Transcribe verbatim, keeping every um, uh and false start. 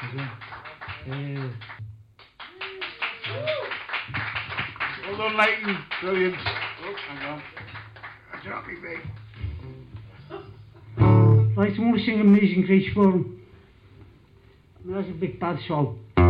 Uh, Well done, Leighton. Brilliant. Oh, hang on. That's not me, big. right, I'm going to sing Amazing Grace for him. That's a big bad song.